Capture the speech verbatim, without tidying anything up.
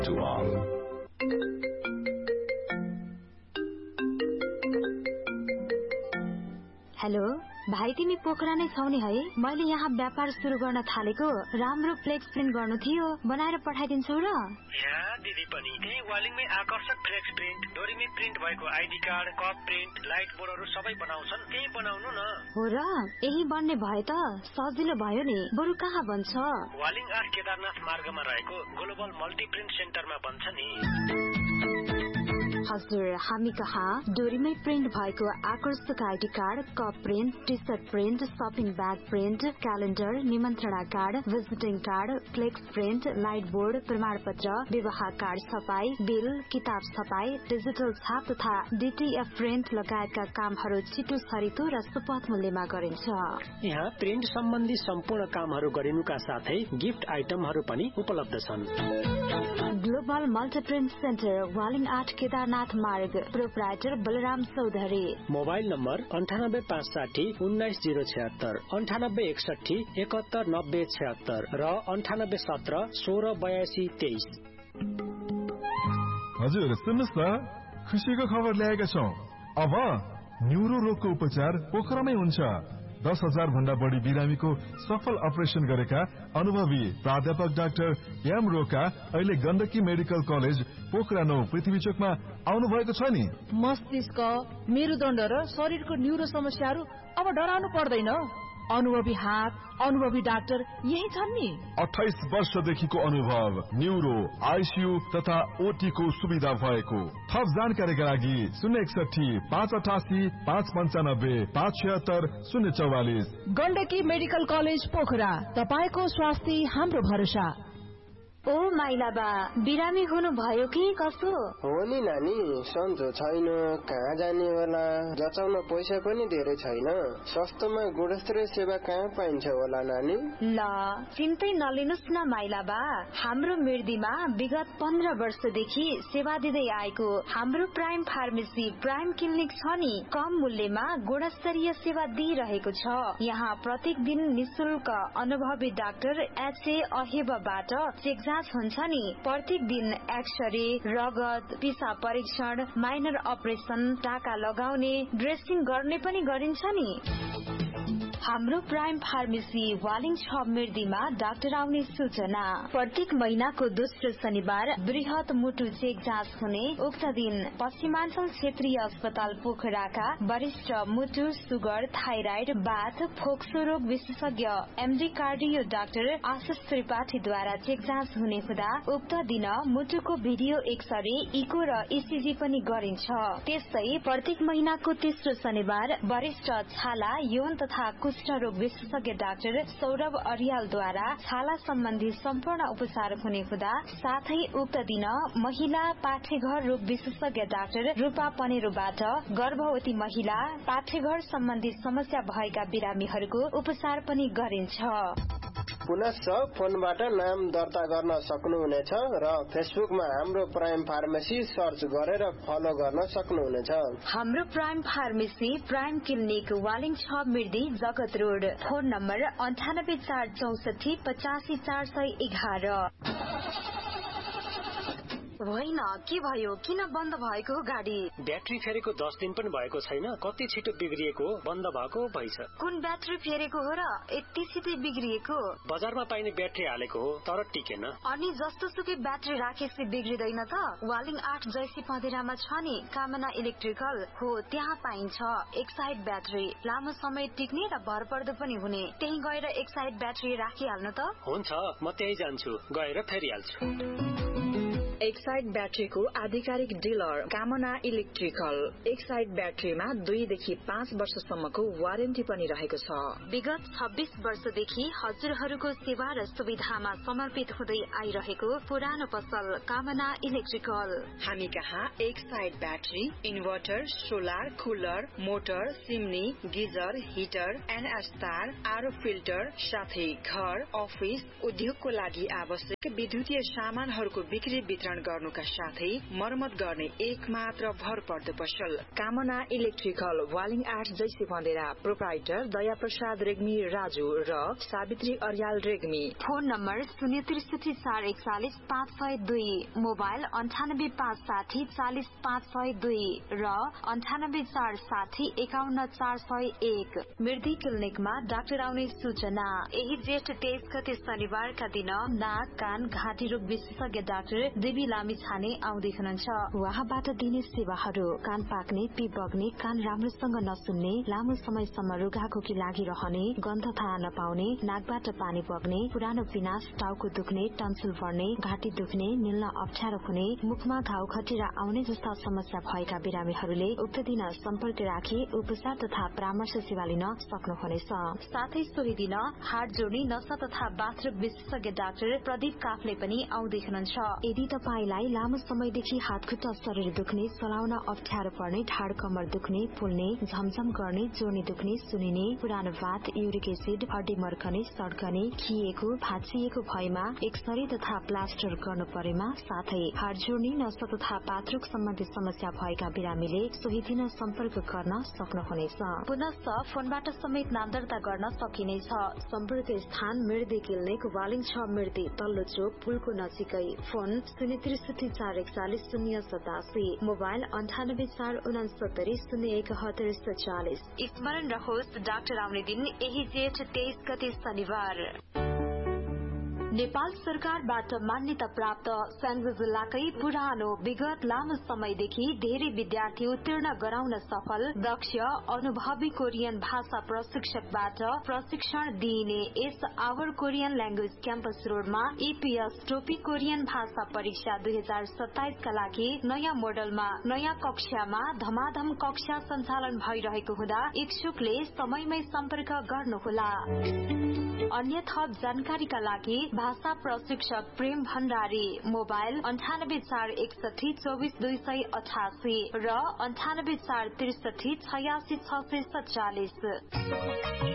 Hello भाइ, तिमी पोखरा नै छौ नि है? मैले यहाँ व्यापार सुरु गर्न थालेको राम्रो फ्लेक्स प्रिन्ट गर्नु थियो, बनाएर पठाइदिन्छौ र? यहाँ दिदी पनि त्यही वालिङमै आकर्षक फ्लेक्स प्रिन्ट, डोरीमै प्रिन्ट भएको ID card, cup print, light बोर्डहरू सबै बनाउँछन्। त्यही बनाउनु न। हो र? यही बन्ने भए त सजिलो भयो नि। बरु कहाँ बन्छ? वालिङ आठ केदारनाथ मार्गमा रहेको ग्लोबल मल्टी प्रिन्ट सेन्टरमा बन्छ नि। हजुर, हामी कहाँ डोरीमै प्रिन्ट भएको आकर्षक ID card, cup print, T short print, shopping bag print, calendar, निमन्त्रणा card, visiting card, flex print, light board, प्रमाण पत्र, विवाह कार्ड छपाई, बिल, किताब छपाई, डिजिटल छाप तथा डीटीएफ प्रिन्ट लगायतका कामहरू छिटो छरितो र सुपथ मूल्यमा गरिन्छ। यहाँ प्रिन्ट सम्बन्धी सम्पूर्ण कामहरू गरिनुका साथै गिफ्ट आइटमहरू पनि उपलब्ध छन्। ग्लोबल मल्टीप्रिन्ट सेन्टर, वालिङ आठ केदारनाथ मार्ग, proprietor Balram Chaudhary. Mobile number अन्ठानब्बे पाँच साठी उन्नाइस जिरो छत्तर, अन्ठानब्बे एकसठी एकहत्तर नब्बे छत्तर र अन्ठानब्बे सत्र सोह्र बयासी तेइस। हजुर सुन्नुहोस् न, खुसीको खबर ल्याएका छौँ। अब न्युरो रोगको उपचार पोखरामै हुन्छ। दस हजार भन्दा बढी बिरामीको सफल अपरेसन गरेका अनुभवी प्राध्यापक डाक्टर एम रोका अहिले गण्डकी मेडिकल कलेज पोखरा नौ पृथ्वी चोकमा आउनु भएको छ नि। मस्तिष्क, मेरुदण्ड र शरीरको न्युरो समस्याहरू अब डराउनु पर्दैन। अनुभवी हात, अनुभवी डाक्टर यही छन् नि। अठाइस वर्षदेखिको अनुभव, न्युरो, आइसियू तथा ओटी को सुविधा भएको। थप जानकारीका लागि शून्य एकसठी पाँच अठासी पाँच पन्चानब्बे पाँच छिहत्तर शून्य चौवालिस। गण्डकी मेडिकल कलेज पोखरा, तपाईको स्वास्थ्य हाम्रो भरोसा। ओ माइलाबा, बिरामी हुनु भयो कि कसो? हो नि नानी, सन्चो छैन, कहाँ जाने होला, जचाउन पैसा पनि धेरै छैन। सस्तोमा गुणस्तरीय सेवा कहाँ पाइन्छ होला नानी? ल चिन्तै नलिनुस् न माइलाबा, हाम्रो मिर्दीमा विगत पन्ध्र वर्षदेखि सेवा दिँदै आएको हाम्रो प्राइम फार्मेसी प्राइम क्लिनिक छ नि। कम मूल्यमा गुणस्तरीय सेवा दिइरहेको छ। यहाँ प्रत्येक दिन निशुल्क अनुभवी डाक्टर एचए अहेबाबाट चेक हुन्छ नि। प्रत्येक दिन एक्सरे, रगत, पिसा परीक्षण, माइनर अपरेसन, टाका लगाउने, ड्रेसिङ गर्ने पनि गरिन्छ नि। हाम्रो प्राइम फार्मेसी वालिङ छ मिर्दीमा डाक्टर आउने सूचना। प्रत्येक महिनाको दोस्रो शनिबार बृहत मुटु चेक जाँच हुने। उक्त दिन पश्चिमाञ्चल क्षेत्रीय अस्पताल पोखराका वरिष्ठ मुटु, सुगर, थाइराइड, बाथ, फोक्सो रोग विशेषज्ञ एमडी कार्डियो डाक्टर आशिष त्रिपाठीद्वारा चेक जाँच हुने हुँदा उक्त दिन मुटुको भिडियो एक्सरे, इको र इसिजी पनि गरिन्छ। त्यस्तै प्रत्येक महिनाको तेस्रो शनिबार वरिष्ठ छाला, यौन तथा कुष्ठ रोग विशेषज्ञ डाक्टर सौरभ अरियालद्वारा छाला सम्बन्धी सम्पूर्ण उपचार हुने हुँदा साथै उक्त दिन महिला पाठेघर रोग विशेषज्ञ डाक्टर रूपा पनेरोबाट गर्भवती महिला, पाठेघर सम्बन्धी समस्या भएका बिरामीहरूको उपचार पनि गरिन्छ। पुनश्च फोनबाट नाम दर्ता गर्न सक्नुहुनेछ र फेसबुकमा हाम्रो प्राइम फार्मेसी सर्च गरेर फलो गर्न सक्नुहुनेछ। हाम्रो prime pharmacy prime clinic Waling छ मिर्दी जगत रोड। फोन नम्बर अन्ठानब्बे चार चौसठी पचासी चार सय एघार। होइन, के भयो? किन बन्द भएको गाडी? ब्याट्री फेरेको दस दिन पनि भएको छैन, कति छिटो बिग्रिएको, बन्द भएको भइछ। कुन ब्याट्री फेरेको हो र यति छिटो बिग्रिएको? बजारमा पाइने ब्याट्री हालेको हो तर टिकेन। अनि जस्तो सुकै ब्याट्री राखेपछि बिग्रिदैन त? वालिङ आठ जैसी पँधेरामा छ नि कामना इलेक्ट्रिकल, हो त्यहाँ पाइन्छ एक साइड ब्याट्री, लामो समय टिक्ने र भरपर्दो पनि हुने। त्यही गएर एक साइड ब्याट्री राखिहाल्नु त। हुन्छ, म त्यही जान्छु, गएर फेरिहाल्छु। एक साइड ब्याट्रीको आधिकारिक डिलर कामना इलेक्ट्रिकल। एक साइड ब्याट्रीमा दुईदेखि पाँच वर्षसम्मको वारेन्टी पनि रहेको छ। विगत छब्बीस वर्षदेखि हजुरहरूको सेवा र सुविधामा समर्पित हुँदै आइरहेको पुरानो पसल कामना इलेक्ट्रिकल। हामी कहाँ एक side battery, inverter, solar, cooler, motor, सिमनी, geyser, heater, NS तार, आरो फिल्टर साथै घर, अफिस, उद्योगको लागि आवश्यक विद्युतीय सामानहरूको बिक्री वितरण वितरण गर्नुका साथै मर्मत गर्ने एक मात्र भर पर्दो पसल कामना इलेक्ट्रिकल वालिङ आठ जैसी बन्देरा प्रोप्राइटर दया प्रसाद रेग्मी राजू र सावित्री अर्याल रेग्मी। फोन नम्बर शून्य त्रिसठी चार एकचालिस पाँच सय दुई, मोबाइल अन्ठानब्बे पाँच साठी चालिस पाँच सय दुई र अन्ठानब्बे चार साठी एकाउन्न चार सय एक। मृदी क्लिनिकमा डाक्टर आउने सूचना। यही जेठ तेइस गते शनिबारका दिन नाक कान घाँटी रोग विशेषज्ञ डाक्टर देवी लामी छाने आउँदै हुनुहुन्छ। उहाँबाट दिने सेवाहरू कान पाक्ने, पिप बग्ने, कान राम्रोसँग नसुन्ने, लामो समयसम्म रुघाखोकी लागिरहने, गन्ध थाहा नपाउने, नाकबाट पानी बग्ने, पुरानो पिनास, टाउको दुख्ने, टन्सिल बढ्ने, घाँटी दुख्ने, निल्न अप्ठ्यारो हुने, मुखमा घाउ खटिरा आउने जस्ता समस्या भएका बिरामीहरूले उक्त दिन सम्पर्क राखी उपचार तथा परामर्श सेवा लिन सक्नुहुनेछ। साथै सोही दिन हाड जोड्ने, नसा तथा बाथरुम विशेषज्ञ डाक्टर प्रदीप काफले पनि आउँदै हुनुहुन्छ। यदि तपाईलाई लामो समयदेखि हात खुट्टा शरीर दुख्ने, चलाउन अप्ठ्यारो पर्ने, ढाड कमर दुख्ने, फुल्ने, झमझम गर्ने, जोर्नी दुख्ने, सुनिने, पुरानो भात, युरिक एसिड, हड्डी मर्कने, सड्कने, खिएको, भाँचिएको भएमा एक्सरे तथा प्लास्टर गर्नु परेमा, साथै हाड जोड्ने, नसा तथा पाथरुक सम्बन्धी समस्या भएका बिरामीले सोही दिन सम्पर्क गर्न सक्नुहुनेछ। पुनः फोनबाट समेत नाम दर्ता गर्न सकिनेछ। सम्पर्क स्थान मृदी क्लिनिक वालिङ छ मृदी तल्लो चोक पुलको नजिकै। फोन शून्य त्रिसठी चार एकचालिस शून्य सतासी, मोबाइल अन्ठानब्बे चार उनासत्तरी शून्य एकहत्तर सत्तालिस। स्मरण रहोस् डाक्टर आउने दिन यही जेठ तेइस गते शनिबार। नेपाल सरकारबाट मान्यता प्राप्त स्याङ्जा जिल्लाकै पुरानो विगत लामो समयदेखि धेरै विद्यार्थी उत्तीर्ण गराउन सफल दक्ष अनुभवी कोरियन भाषा प्रशिक्षकबाट प्रशिक्षण दिइने यस आवर कोरियन ल्याङ्ग्वेज क्याम्पस रोडमा ईपीएस टोपी कोरियन भाषा परीक्षा दुई हजार सत्ताइस का लागि नयाँ मोडलमा नयाँ कक्षामा धमाधम कक्षा सञ्चालन भइरहेको हुँदा इच्छुकले समयमै सम्पर्क गर्नुहोला। अन्य थप जानकारीका लागि भाषा प्रशिक्षक प्रेम भण्डारी, मोबाइल अन्ठानब्बे चार एकसठी चौबिस दुई सय अठासी र अन्ठानब्बे चार त्रिसठी छयासी छ सय सत्तालिस।